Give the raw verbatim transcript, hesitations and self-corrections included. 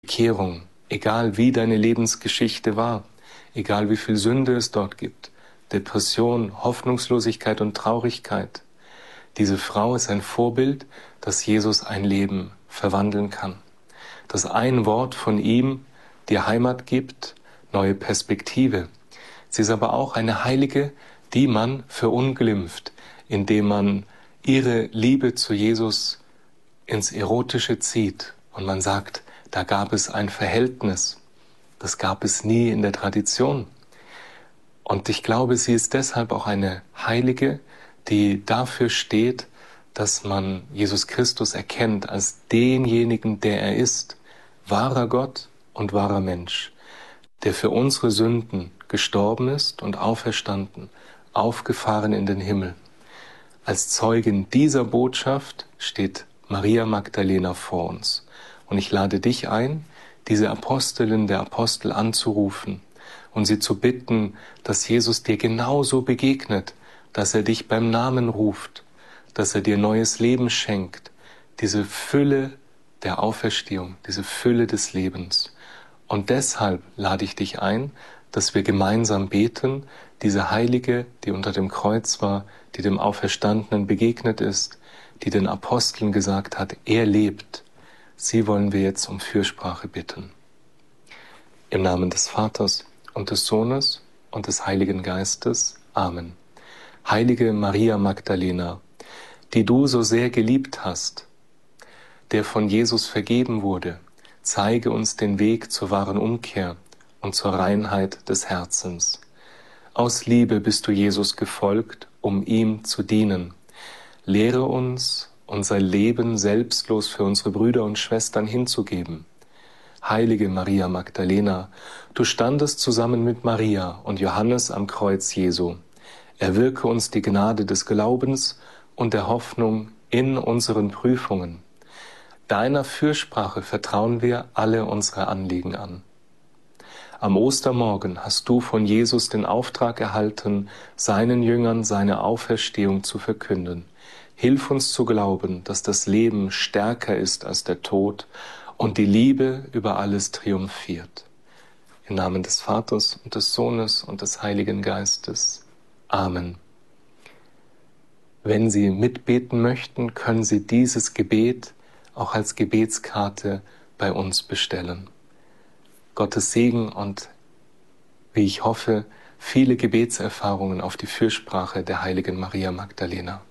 Bekehrung, egal wie deine Lebensgeschichte war, egal wie viel Sünde es dort gibt, Depression, Hoffnungslosigkeit und Traurigkeit. Diese Frau ist ein Vorbild, dass Jesus ein Leben verwandeln kann. Dass ein Wort von ihm dir Heimat gibt, neue Perspektive. Sie ist aber auch eine Heilige, die man verunglimpft, indem man ihre Liebe zu Jesus ins Erotische zieht und man sagt, da gab es ein Verhältnis. Das gab es nie in der Tradition. Und ich glaube, sie ist deshalb auch eine Heilige, die dafür steht, dass man Jesus Christus erkennt als denjenigen, der er ist, wahrer Gott und wahrer Mensch, der für unsere Sünden gestorben ist und auferstanden, aufgefahren in den Himmel. Als Zeugin dieser Botschaft steht Maria Magdalena vor uns. Und ich lade dich ein, diese Apostelin der Apostel anzurufen und sie zu bitten, dass Jesus dir genauso begegnet, dass er dich beim Namen ruft, dass er dir neues Leben schenkt, diese Fülle der Auferstehung, diese Fülle des Lebens. Und deshalb lade ich dich ein, dass wir gemeinsam beten, diese Heilige, die unter dem Kreuz war, die dem Auferstandenen begegnet ist, die den Aposteln gesagt hat, er lebt. Sie wollen wir jetzt um Fürsprache bitten. Im Namen des Vaters und des Sohnes und des Heiligen Geistes. Amen. Heilige Maria Magdalena, die du so sehr geliebt hast, der von Jesus vergeben wurde, zeige uns den Weg zur wahren Umkehr und zur Reinheit des Herzens. Aus Liebe bist du Jesus gefolgt, um ihm zu dienen. Lehre uns, unser Leben selbstlos für unsere Brüder und Schwestern hinzugeben. Heilige Maria Magdalena, du standest zusammen mit Maria und Johannes am Kreuz Jesu. Erwirke uns die Gnade des Glaubens und der Hoffnung in unseren Prüfungen. Deiner Fürsprache vertrauen wir alle unsere Anliegen an. Am Ostermorgen hast du von Jesus den Auftrag erhalten, seinen Jüngern seine Auferstehung zu verkünden. Hilf uns zu glauben, dass das Leben stärker ist als der Tod und die Liebe über alles triumphiert. Im Namen des Vaters und des Sohnes und des Heiligen Geistes. Amen. Wenn Sie mitbeten möchten, können Sie dieses Gebet auch als Gebetskarte bei uns bestellen. Gottes Segen und, wie ich hoffe, viele Gebetserfahrungen auf die Fürsprache der heiligen Maria Magdalena.